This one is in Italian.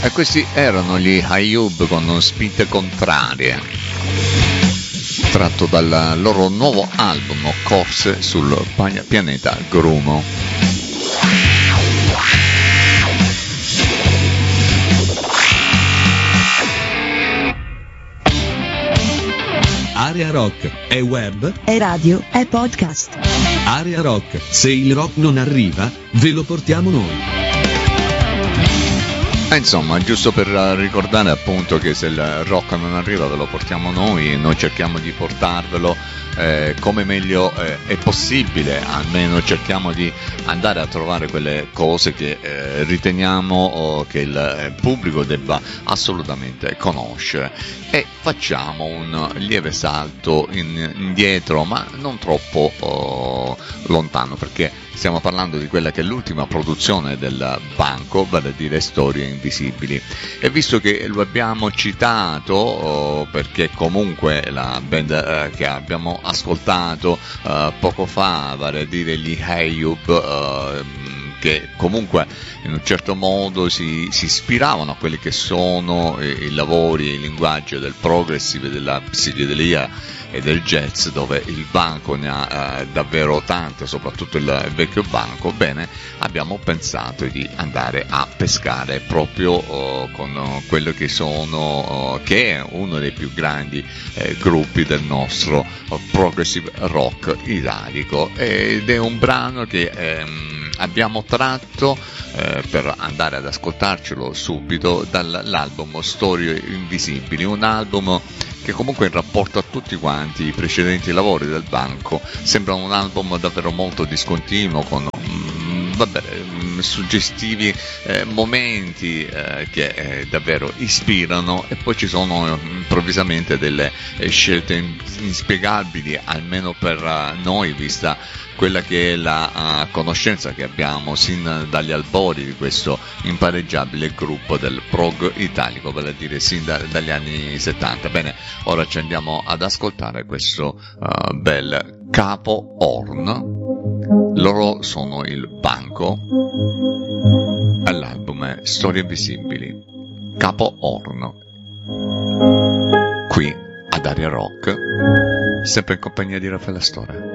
E questi erano gli Ayub con Spinte Contrarie, tratto dal loro nuovo album Corse sul pianeta Grumo. Area Rock è web, è radio, è podcast. Area Rock, se il rock non arriva, ve lo portiamo noi. Insomma, giusto per ricordare appunto che se il rock non arriva ve lo portiamo noi cerchiamo di portarvelo come meglio è possibile, almeno cerchiamo di andare a trovare quelle cose che riteniamo che il pubblico debba assolutamente conoscere, e facciamo un lieve salto indietro, ma non troppo lontano, perché stiamo parlando di quella che è l'ultima produzione del Banco, vale a dire Storie Invisibili. E visto che lo abbiamo citato, perché comunque la band che abbiamo ascoltato poco fa, vale a dire gli Ayub, che comunque in un certo modo si ispiravano a quelli che sono i lavori e il linguaggio del progressive, della psichedelia e del jazz, dove il Banco ne ha davvero tante, soprattutto il vecchio Banco. Bene, abbiamo pensato di andare a pescare proprio con quello che che è uno dei più grandi gruppi del nostro progressive rock italico, ed è un brano che abbiamo tratto per andare ad ascoltarcelo subito dall'album Storie Invisibili, un album che comunque in rapporto a tutti quanti i precedenti lavori del Banco sembra un album davvero molto discontinuo, con suggestivi momenti che davvero ispirano, e poi ci sono improvvisamente delle scelte inspiegabili, almeno per noi, vista quella che è la conoscenza che abbiamo sin dagli albori di questo impareggiabile gruppo del prog italico, vale a dire sin dagli anni 70. Bene, ora ci andiamo ad ascoltare questo bel Capo Horn. Loro sono il Banco, all'album è Storie Invisibili, Capo Horn, qui ad Area Rock, sempre in compagnia di Raffaele Astore.